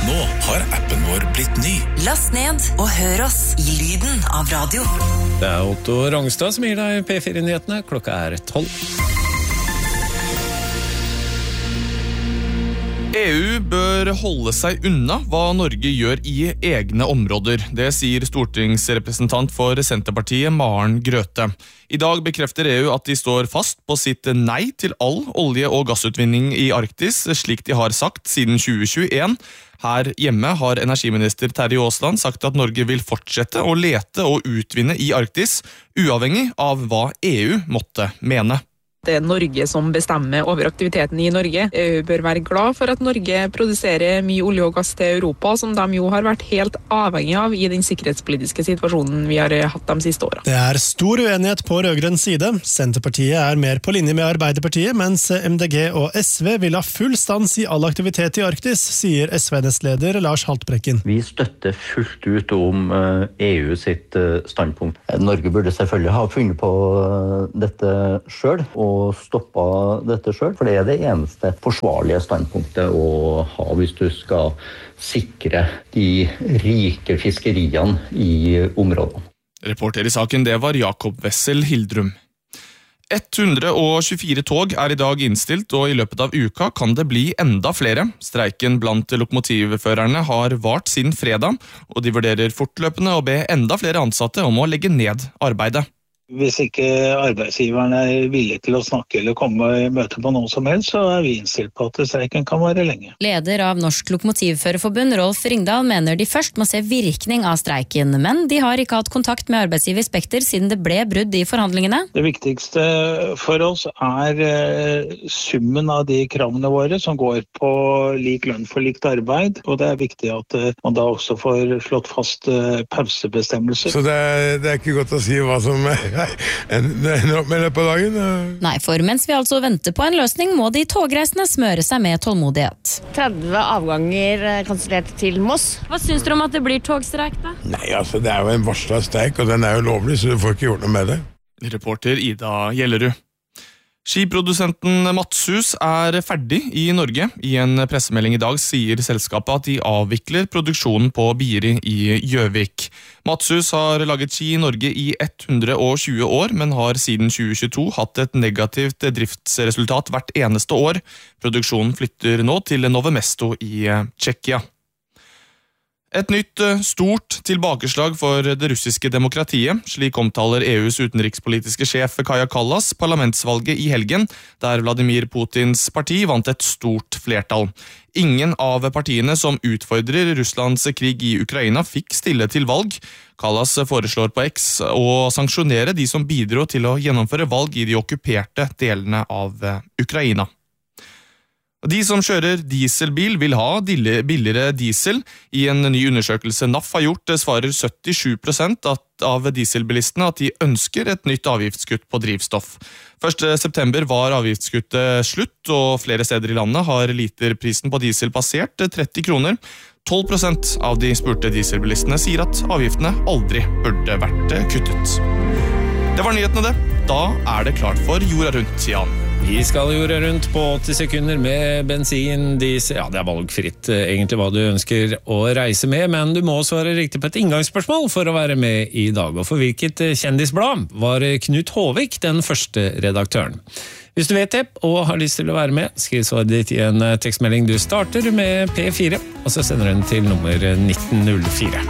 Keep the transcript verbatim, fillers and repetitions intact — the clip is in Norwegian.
Nå har appen vår blitt ny. Last ned og hør oss i lyden av radio. Det er Otto Rangstad som gir deg P fire-nyhetene. Klokka er tolv. E U bør holde seg unna hva Norge gjør i egne områder. Det sier stortingsrepresentant for Senterpartiet Maren Grøthe. I dag bekrefter E U at de står fast på sitt nei til all olje- og gassutvinning i Arktis, slik de har sagt siden tjue tjueen. Her hjemme har energiminister Terje Aasland sagt at Norge vil fortsette å lete og utvinne i Arktis, uavhengig av hva E U måtte mene. Det er Norge som bestemmer over aktiviteten i Norge. E U bør være glad for at Norge produserer mye olje og gass til Europa, som de jo har vært helt avhengig av i den sikkerhetspolitiske situasjonen vi har hatt de siste årene. Det er stor uenighet på rødgrønn side. Senterpartiet er mer på linje med Arbeiderpartiet, mens M D G og S V vil ha full stans i all aktivitet i Arktis, sier S V-nestleder Lars Haltbrekken. Vi støtter fullt ut om E U sitt standpunkt. Norge burde selvfølgelig ha funnet på dette selv, og og stoppa dette selv, for det er det eneste forsvarlige standpunktet å ha hvis du skal sikre de rike fiskeriene i områdene. Reporter i saken, det var Jakob Wessel Hildrum. ett hundre tjuefire tog er i dag innstilt, og i løpet av uka kan det bli enda flere. Streiken blant lokomotivførerne har vart siden fredag, og de vurderer fortløpende å be enda flere ansatte om å legge ned arbeidet. Hvis ikke arbeidsgiveren er villig til å snakke eller komme i møte på noe som helst, så er vi innstilt på at streiken kan være lenge. Leder av Norsk Lokomotivførerforbund, Rolf Ringdal, mener de først må se virkning av streiken, men de har ikke hatt kontakt med arbeidsgiver Spekter siden det ble brudd i forhandlingene. Det viktigste for oss er summen av de kravene våre som går på lik lønn for likt arbeid, og det er viktig at man da også får slått fast pausebestemmelser. Så det er, det er ikke godt å si hva som er En, en opp med det på dagen. Nei, for mens vi altså venter på en løsning, må de togreisende smøre seg med tålmodighet. tretti avganger kansellert til Moss. Hva syns dere om at det blir togstreik da? Nei, altså det er jo en varslet streik, og den er jo lovlig, så du får ikke gjort noe med det. Reporter Ida Gjellerud. Skiprodusenten Matshus er ferdig i Norge. I en pressemelding i dag sier selskapet at de avvikler produksjonen på Biri i Gjøvik. Matshus har laget ski i Norge i ett hundre tjue år, men har siden tjue tjueto hatt et negativt driftsresultat hvert eneste år. Produksjonen flytter nå til Novemesto i Tsjekkia. Et nytt stort tilbakeslag for det russiske demokratiet, slik omtaler E U's utenrikspolitiske sjef Kaja Kallas parlamentsvalget i helgen, der Vladimir Putins parti vant et stort flertall. Ingen av partiene som utfordrer Russlands krig i Ukraina fikk stille til valg. Kallas foreslår på X å sanksjonere de som bidro til å gjennomføre valg i de okkuperte delene av Ukraina. De som kjører dieselbil vil ha billigere diesel. I en ny undersøkelse N A F har gjort, svarer syttisju prosent av dieselbilistene at de ønsker et nytt avgiftskutt på drivstoff. første september var avgiftskuttet slutt, og flere steder i landet har literprisen på diesel passert tretti kroner. tolv prosent av de spurte dieselbilistene sier at avgiftene aldri burde vært kuttet. Det var nyhetene det. Da er det klart for Jorda rundt, Jan. Vi skal jorda rundt på åtti sekunder med bensin, diesel. Ja, det er valgfritt egentlig hva du ønsker å reise med, men du må svare riktig på et inngangsspørsmål for å være med i dag. Og for hvilket kjendisblad var Knut Håvik den første redaktøren? Hvis du vet det og har lyst til å være med, skriv svaret ditt i en tekstmelding. Du starter med P fire, og så sender den til nummer nitten null fire.